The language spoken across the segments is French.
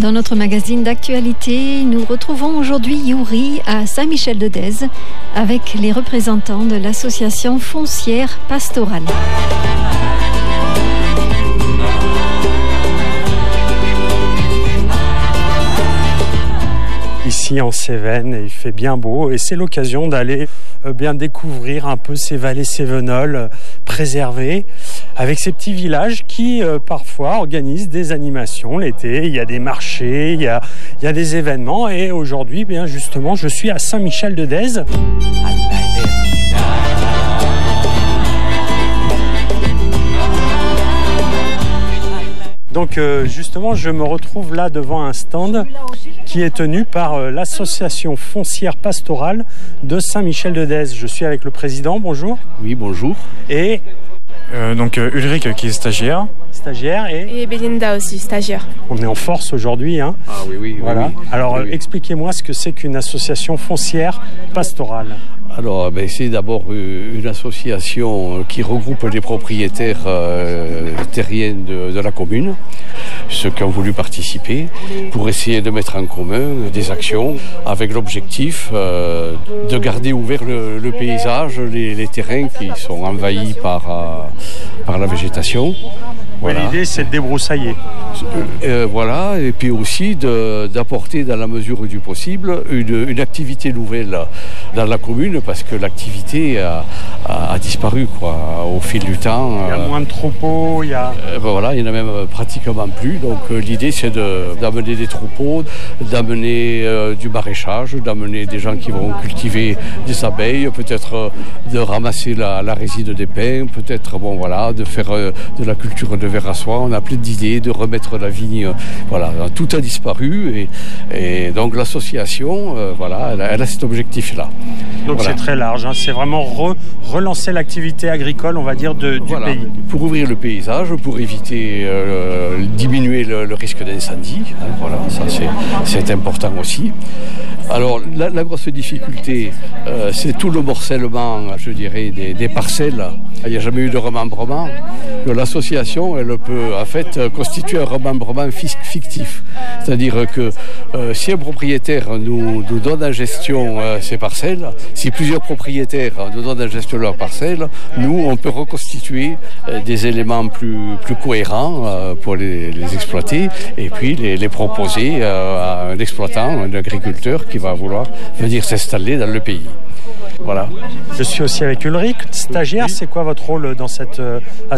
Dans notre magazine d'actualité, nous retrouvons aujourd'hui Youri à Saint-Michel-de-Dèze avec les représentants de l'association foncière pastorale. Ici en Cévennes, il fait bien beau et c'est l'occasion d'aller bien découvrir un peu ces vallées cévenoles préservées avec ces petits villages qui parfois organisent des animations l'été. Il y a des marchés, il y a des événements et aujourd'hui, bien justement, je suis à Saint-Michel-de-Dèze. Donc justement, je me retrouve là devant un stand qui est tenu par l'association foncière pastorale de Saint-Michel-de-Dèze. Je suis avec le président, bonjour. Oui, bonjour. Et donc Ulrich qui est stagiaire. Stagiaire et Belinda aussi, stagiaire. On est en force aujourd'hui. Hein. Ah oui. Voilà. Oui. Alors expliquez-moi ce que c'est qu'une association foncière pastorale. Alors, c'est d'abord une association qui regroupe les propriétaires terriens de la commune, ceux qui ont voulu participer, pour essayer de mettre en commun des actions avec l'objectif de garder ouvert le paysage, les terrains qui sont envahis par la végétation. Voilà. L'idée, c'est de débroussailler. Voilà, et puis aussi d'apporter dans la mesure du possible une activité nouvelle dans la commune, parce que l'activité a disparu au fil du temps. Il y a moins de troupeaux, voilà, il n'y en a même pratiquement plus. Donc l'idée, c'est d'amener des troupeaux, d'amener du maraîchage, d'amener des gens qui vont cultiver des abeilles, peut-être de ramasser la résine des pins, peut-être de faire de la culture de verre à soie. On a plein d'idées de remettre la vigne. Voilà, tout a disparu et donc l'association, elle a cet objectif-là. Donc voilà. C'est très large, hein. C'est vraiment relancer l'activité agricole, on va dire, du pays. Pour ouvrir le paysage, pour éviter, diminuer le risque d'incendie. Hein, voilà, ça c'est important aussi. Alors la grosse difficulté, c'est tout le morcellement, je dirais, des parcelles. Il n'y a jamais eu de remembrement. L'association, elle peut en fait constituer un remembrement fictif. C'est-à-dire que si un propriétaire nous donne en gestion ses parcelles, si plusieurs propriétaires nous donnent en gestion leurs parcelles, nous, on peut reconstituer des éléments plus cohérents pour les exploiter et puis les proposer à un exploitant, un agriculteur qui va vouloir venir s'installer dans le pays. Voilà. Je suis aussi avec Ulrich, stagiaire. Oui. C'est quoi votre rôle dans cette association ?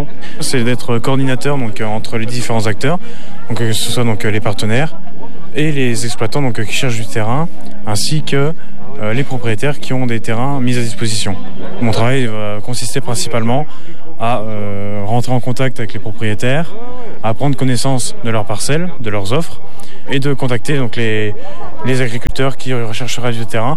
C'est d'être coordinateur entre les différents acteurs, que ce soit les partenaires et les exploitants qui cherchent du terrain, ainsi que les propriétaires qui ont des terrains mis à disposition. Mon travail va consister principalement à rentrer en contact avec les propriétaires, à prendre connaissance de leurs parcelles, de leurs offres, et de contacter les agriculteurs qui rechercheraient du terrain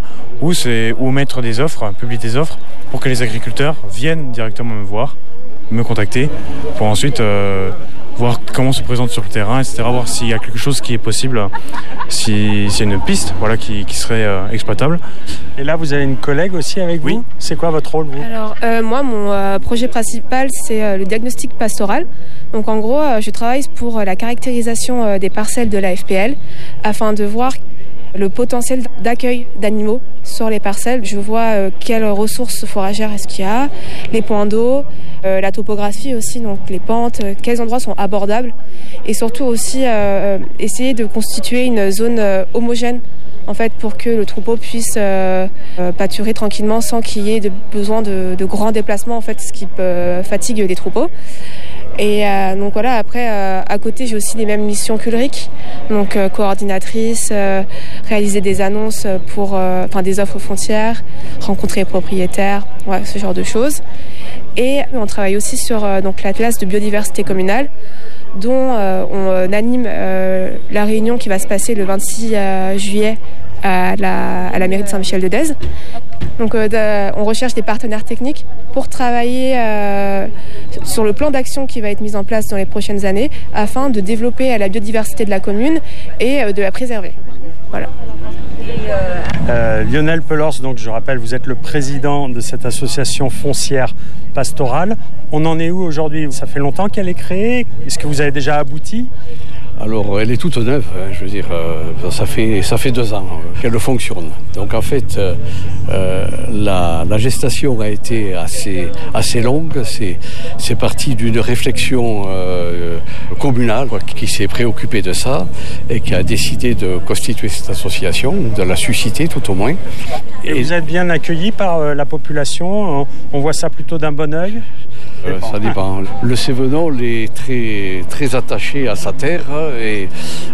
ou mettre des offres, publier des offres pour que les agriculteurs viennent directement me contacter pour ensuite voir comment se présente sur le terrain, etc., voir s'il y a quelque chose qui est possible, s'il y a une piste qui serait exploitable. Et là, vous avez une collègue aussi avec vous ? C'est quoi votre rôle, vous ? Alors, moi, mon projet principal, c'est le diagnostic pastoral. Donc, en gros, je travaille pour la caractérisation des parcelles de la FPL afin de voir le potentiel d'accueil d'animaux sur les parcelles. Je vois quelles ressources fourragères est-ce qu'il y a, les points d'eau, la topographie aussi, donc les pentes, quels endroits sont abordables et surtout aussi essayer de constituer une zone homogène en fait pour que le troupeau puisse pâturer tranquillement sans qu'il y ait besoin de grands déplacements en fait, ce qui fatigue les troupeaux. Et donc voilà, après à côté j'ai aussi les mêmes missions qu'Ulrich, donc coordinatrice, réaliser des annonces pour des offres foncières, rencontrer les propriétaires, ce genre de choses. Et on travaille aussi sur l'atlas de biodiversité communale dont on anime la réunion qui va se passer le 26 juillet à la mairie de Saint-Michel-de-Dèze. Donc on recherche des partenaires techniques pour travailler sur le plan d'action qui va être mis en place dans les prochaines années afin de développer la biodiversité de la commune et de la préserver. Voilà. Lionel Pelors, donc je rappelle, vous êtes le président de cette association foncière pastorale. On en est où aujourd'hui ? Ça fait longtemps qu'elle est créée ? Est-ce que vous avez déjà abouti ? Alors, elle est toute neuve, hein, je veux dire, ça fait 2 ans qu'elle fonctionne. Donc, en fait, la gestation a été assez longue. C'est parti d'une réflexion communale qui s'est préoccupée de ça et qui a décidé de constituer cette association, de la susciter tout au moins. Et vous êtes bien accueillis par la population? On voit ça plutôt d'un bon œil? Ça dépend. Le Cévenol est très, très attaché à sa terre et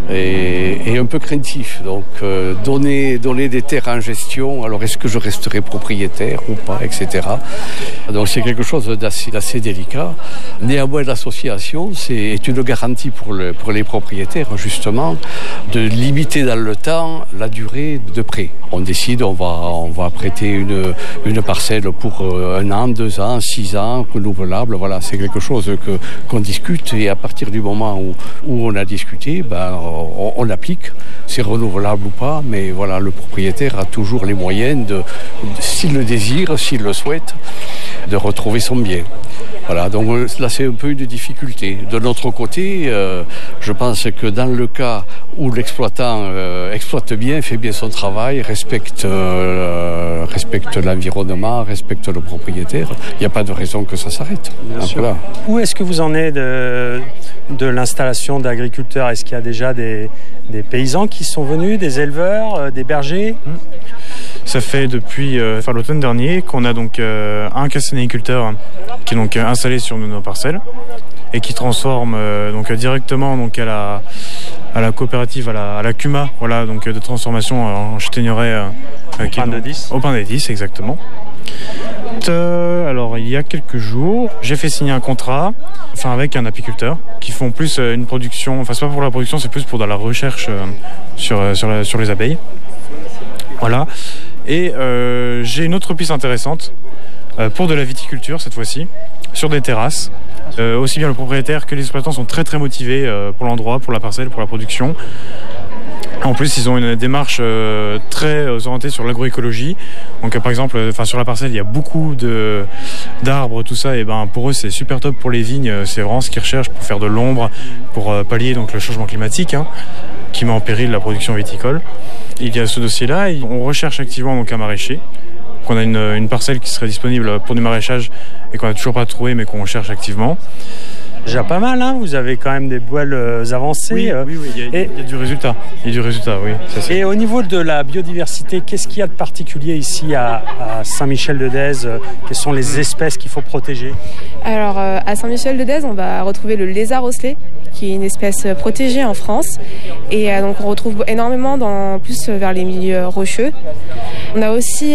un peu craintif. Donc, donner des terres en gestion, alors est-ce que je resterai propriétaire ou pas, etc. Donc, c'est quelque chose d'assez délicat. Néanmoins, l'association, c'est une garantie pour les propriétaires, justement, de limiter dans le temps la durée de prêt. On décide, on va prêter une parcelle pour 1 an, 2 ans, 6 ans, renouvelable. Voilà, c'est quelque chose qu'on discute et à partir du moment où on a discuté, on l'applique. C'est renouvelable ou pas, mais voilà, le propriétaire a toujours les moyens s'il le désire, s'il le souhaite, de retrouver son bien. Voilà, donc là c'est un peu une difficulté. De notre côté, je pense que dans le cas où l'exploitant exploite bien, fait bien son travail, respecte l'environnement, respecte le propriétaire, il n'y a pas de raison que ça s'arrête. Voilà. Où est-ce que vous en êtes de l'installation d'agriculteurs? Est-ce qu'il y a déjà des paysans qui sont venus, des éleveurs, des bergers? Ça fait depuis l'automne dernier qu'on a donc un castagniculteur qui est donc installé sur nos parcelles et qui transforme directement donc à la coopérative, à la CUMA, voilà, donc de transformation en châtaigneraie au pain de 10. Au pain des 10, exactement. Alors il y a quelques jours, j'ai fait signer un contrat avec un apiculteur qui font plus une production, c'est pas pour la production, c'est plus pour de la recherche sur les abeilles. Voilà. Et j'ai une autre piste intéressante pour de la viticulture cette fois-ci, sur des terrasses. Aussi bien le propriétaire que les exploitants sont très très motivés pour l'endroit, pour la parcelle, pour la production. En plus, ils ont une démarche très orientée sur l'agroécologie. Donc, par exemple, sur la parcelle, il y a beaucoup d'arbres, tout ça. Et pour eux, c'est super top pour les vignes. C'est vraiment ce qu'ils recherchent pour faire de l'ombre, pour pallier donc le changement climatique, qui met en péril la production viticole. Il y a ce dossier-là. On recherche activement donc un maraîcher. On a une parcelle qui serait disponible pour du maraîchage et qu'on n'a toujours pas trouvé, mais qu'on cherche activement. Déjà pas mal, vous avez quand même des belles avancées. Oui, il y a du résultat. Il y a du résultat, oui. Et au niveau de la biodiversité, qu'est-ce qu'il y a de particulier ici à Saint-Michel-de-Dèze? Quelles sont les espèces qu'il faut protéger? Alors, à Saint-Michel-de-Dèze, on va retrouver le lézard ocellé, qui est une espèce protégée en France. Et donc, on retrouve énormément plus vers les milieux rocheux. On a aussi,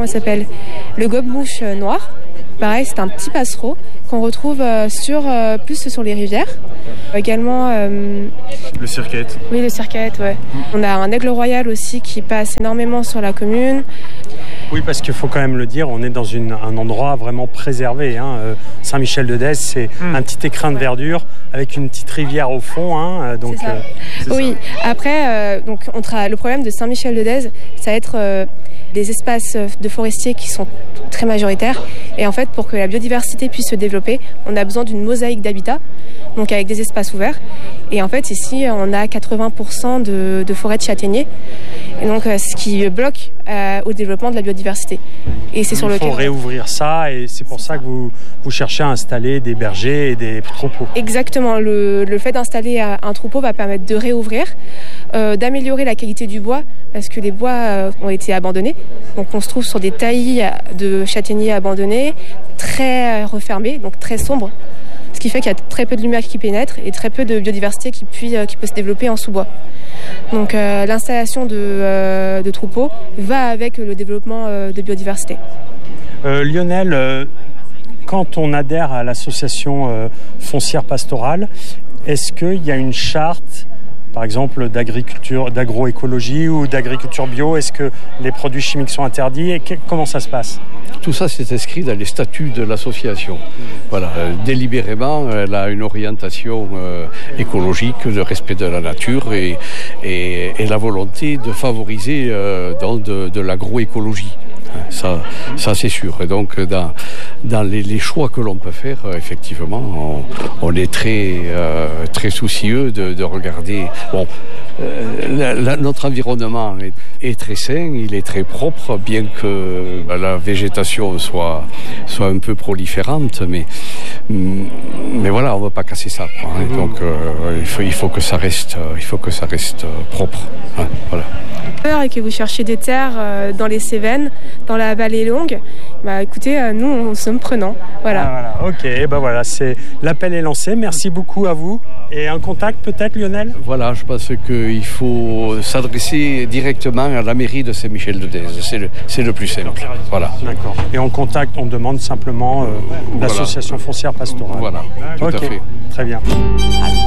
le gobe-mouche noir. Pareil, c'est un petit passereau qu'on retrouve plus sur les rivières. Également... le cirquette. Oui, le cirquette, ouais. On a un aigle royal aussi qui passe énormément sur la commune. Oui, parce qu'il faut quand même le dire, on est dans un endroit vraiment préservé. Saint-Michel-de-Dèze, c'est un petit écrin de verdure avec une petite rivière au fond. Donc, c'est ça. Oui, après, le problème de Saint-Michel-de-Dèze, ça va être des espaces de forestiers qui sont très majoritaires. Et en fait, pour que la biodiversité puisse se développer, on a besoin d'une mosaïque d'habitat, donc avec des espaces ouverts. Et en fait, ici, on a 80% de forêts de châtaigniers, et donc ce qui bloque au développement de la biodiversité. Et c'est Il faut réouvrir ça, et c'est pour ça que vous cherchez à installer des bergers et des troupeaux. Exactement. Le fait d'installer un troupeau va permettre de réouvrir, d'améliorer la qualité du bois, parce que les bois ont été abandonnés. Donc on se trouve sur des taillis de châtaigniers abandonnés, très refermés, donc très sombres. Ce qui fait qu'il y a très peu de lumière qui pénètre et très peu de biodiversité qui peut se développer en sous-bois. Donc l'installation de troupeaux va avec le développement de biodiversité. Lionel, quand on adhère à l'association foncière pastorale, est-ce qu'il y a une charte, par exemple d'agroécologie ou d'agriculture bio? Est-ce que les produits chimiques sont interdits et comment ça se passe? Tout ça, c'est inscrit dans les statuts de l'association. Voilà, délibérément, elle a une orientation écologique, le respect de la nature et la volonté de favoriser de l'agroécologie. Ça c'est sûr. Et donc dans les choix que l'on peut faire, effectivement, on est très soucieux de regarder. Bon, notre environnement est très sain, il est très propre, bien que la végétation soit un peu proliférante, mais voilà, on ne va pas casser ça, quoi, hein. Donc il faut que ça reste propre, hein, voilà. Et que vous cherchez des terres dans les Cévennes, dans la vallée longue, écoutez, nous sommes prenants. Voilà. Ok, voilà, l'appel est lancé. Merci beaucoup à vous. Et un contact peut-être, Lionel ? Voilà, je pense qu'il faut s'adresser directement à la mairie de Saint-Michel-de-Dèze. C'est le plus simple. Voilà. D'accord. Et on demande simplement l'association foncière pastorale. Voilà, tout à fait. Très bien.